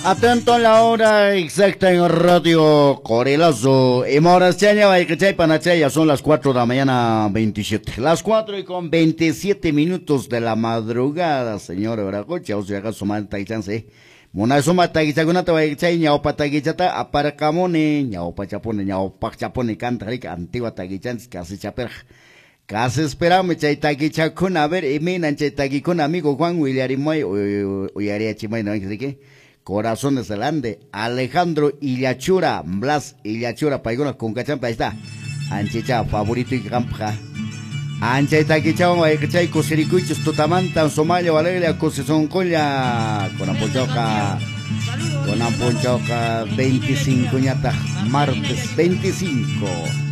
Atento a la hora exacta en Radio Corelazo. Y moras chaña va que chay panachaya son las 4 de la mañana 27. Las 4:27 de la madrugada, señor Bracocha, o sea, haga su manta y chance. Mona suma tagichaguna te va que chay ñao patagichata aparacamone, ñao pachapone, ñao pachapone canta rica antigua tagichans casi chaper. Casi esperamos chay tagichakuna a ver, y minan chay tagicun amigo Juan William y Moy, uyaria chimay, no sé qué. Corazones del Ande, Alejandro Illachura, Blas Illachura, paigona con cachampa, ahí está. Anchicha, favorito y campa. Anchaita quichao, cachay, cosiricuichos, totamanta, Somalia, Valeria, cosison colla, con Amponchoca, 25 ñata, martes 25.